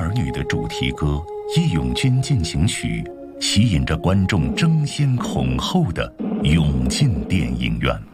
儿女》的主题歌《义勇军进行曲》吸引着观众争先恐后的涌进电影院。